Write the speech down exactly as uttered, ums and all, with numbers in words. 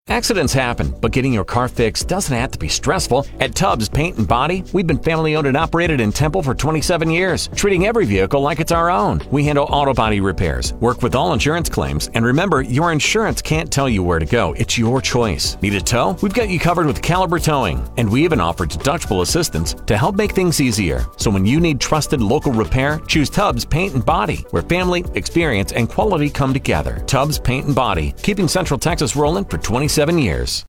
Accidents happen, but getting your car fixed doesn't have to be stressful. At Tubbs Paint and Body, we've been family owned and operated in Temple for twenty-seven years, treating every vehicle like it's our own. We handle auto body repairs, work with all insurance claims, and remember, your insurance can't tell you where to go. It's your choice. Need a tow? We've got you covered with Caliber Towing, and we even offer deductible assistance to help make things easier. So when you need trusted local repair, choose Tubbs Paint and Body, where family, experience, and quality come together. Tubbs Paint and Body, keeping Central Texas rolling for twenty-seven years.